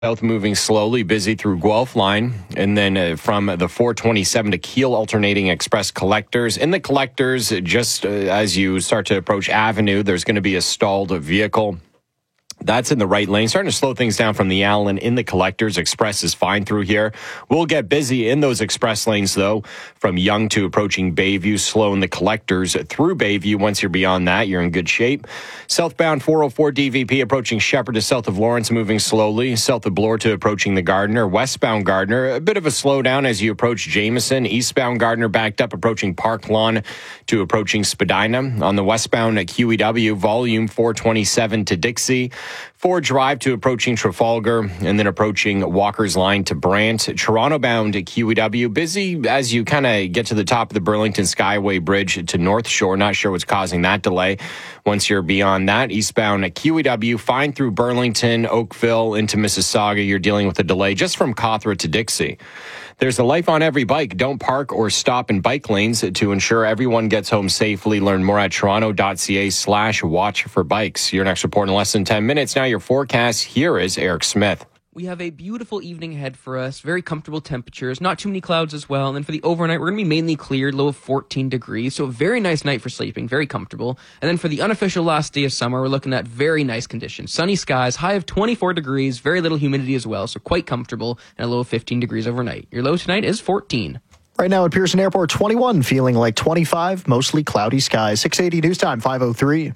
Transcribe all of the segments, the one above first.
South moving slowly, busy through Guelph line, and then from the 427 to Kiel alternating express collectors. In the collectors, just as you start to approach Avenue, there's going to be a stalled vehicle. That's in the right lane. Starting to slow things down from the Allen in the collectors. Express is fine through here. We'll get busy in those express lanes, though, from Yonge to approaching Bayview. Slow in the collectors through Bayview. Once you're beyond that, you're in good shape. Southbound 404 DVP approaching Shepherd to south of Lawrence, moving slowly. South of Bloor to approaching the Gardiner. Westbound Gardiner, a bit of a slowdown as you approach Jameson. Eastbound Gardiner backed up approaching Park Lawn to approaching Spadina. On the westbound at QEW, volume 427 to Dixie. Ford Drive to approaching Trafalgar, and then approaching Walker's Line to Brant. Toronto bound at QEW, busy as you kind of get to the top of the Burlington Skyway Bridge to North Shore. Not sure what's causing that delay. Once you're beyond that, eastbound at QEW, fine through Burlington, Oakville, into Mississauga. You're dealing with a delay just from Cawthra to Dixie. There's a life on every bike. Don't park or stop in bike lanes to ensure everyone gets home safely. Learn more at toronto.ca/watch for bikes. Your next report in less than 10 minutes. Now your forecast. Here is Eric Smith. We have a beautiful evening ahead for us, very comfortable temperatures, not too many clouds as well. And then for the overnight, we're going to be mainly cleared, low of 14 degrees. So a very nice night for sleeping, very comfortable. And then for the unofficial last day of summer, we're looking at very nice conditions. Sunny skies, high of 24 degrees, very little humidity as well. So quite comfortable, and a low of 15 degrees overnight. Your low tonight is 14. Right now at Pearson Airport, 21, feeling like 25, mostly cloudy skies. 680 news time, 5:03.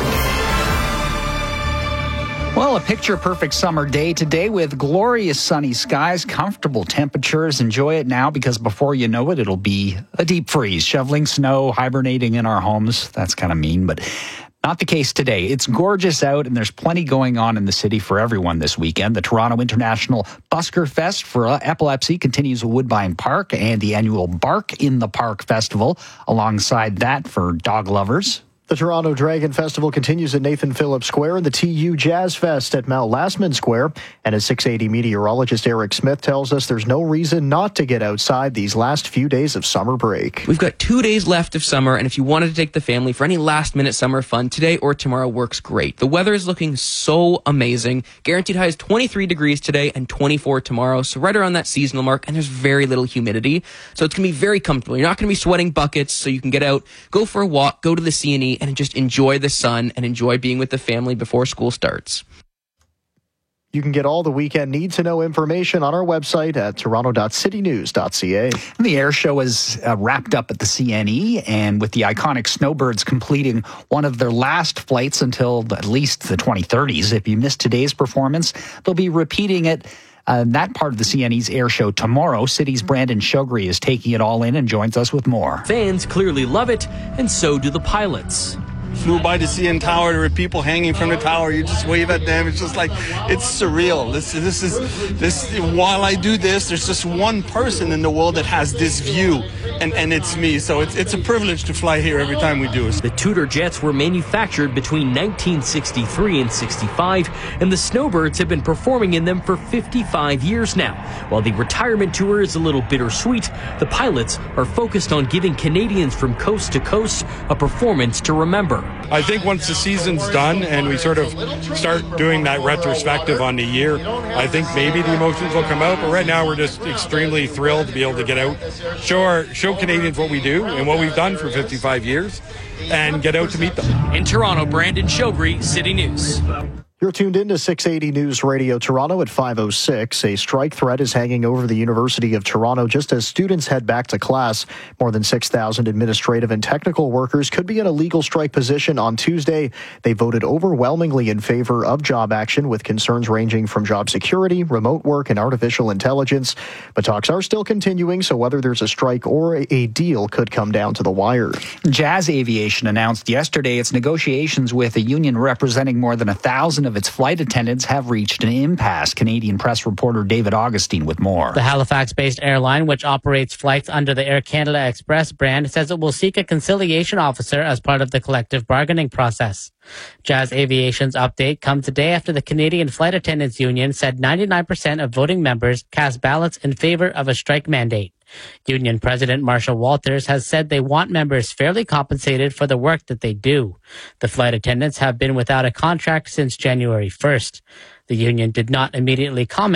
Well, a picture-perfect summer day today with glorious sunny skies, comfortable temperatures. Enjoy it now because before you know it, it'll be a deep freeze. Shoveling snow, hibernating in our homes. That's kind of mean, but not the case today. It's gorgeous out and there's plenty going on in the city for everyone this weekend. The Toronto International Busker Fest for Epilepsy continues at Woodbine Park and the annual Bark in the Park Festival alongside that for dog lovers. The Toronto Dragon Festival continues at Nathan Phillips Square and the TU Jazz Fest at Mount Lastman Square. And as 680 meteorologist Eric Smith tells us, there's no reason not to get outside these last few days of summer break. We've got 2 days left of summer, and if you wanted to take the family for any last-minute summer fun, today or tomorrow works great. The weather is looking so amazing. Guaranteed high is 23 degrees today and 24 tomorrow, so right around that seasonal mark, and there's very little humidity. So it's going to be very comfortable. You're not going to be sweating buckets, so you can get out, go for a walk, go to the CNE, and just enjoy the sun and enjoy being with the family before school starts. You can get all the weekend need-to-know information on our website at toronto.citynews.ca. The air show is wrapped up at the CNE, and with the iconic Snowbirds completing one of their last flights until at least the 2030s. If you missed today's performance, they'll be repeating it. That part of the CNE's air show tomorrow. City's Brandon Shogri is taking it all in and joins us with more. Fans clearly love it, and so do the pilots. Flew by the CN Tower. There were people hanging from the tower. You just wave at them. It's just like, it's surreal. This. While I do this, there's just one person in the world that has this view, and it's me. So it's a privilege to fly here every time we do it. The Tudor jets were manufactured between 1963 and 65, and the Snowbirds have been performing in them for 55 years now. While the retirement tour is a little bittersweet, the pilots are focused on giving Canadians from coast to coast a performance to remember. I think once the season's done and we sort of start doing that retrospective on the year, I think maybe the emotions will come out. But right now we're just extremely thrilled to be able to get out, show Canadians what we do and what we've done for 55 years, and get out to meet them. In Toronto, Brandon Shogri, City News. You're tuned in to 680 News Radio Toronto at 5:06. A strike threat is hanging over the University of Toronto just as students head back to class. More than 6,000 administrative and technical workers could be in a legal strike position on Tuesday. They voted overwhelmingly in favor of job action, with concerns ranging from job security, remote work, and artificial intelligence. But talks are still continuing, so whether there's a strike or a deal could come down to the wire. Jazz Aviation announced yesterday its negotiations with a union representing more than 1,000 of its flight attendants have reached an impasse. Canadian press reporter David Augustine with more. The Halifax-based airline, which operates flights under the Air Canada Express brand, says it will seek a conciliation officer as part of the collective bargaining process. Jazz Aviation's update comes today after the Canadian Flight Attendants Union said 99% of voting members cast ballots in favor of a strike mandate. Union President Marshall Walters has said they want members fairly compensated for the work that they do. The flight attendants have been without a contract since January 1st. The union did not immediately comment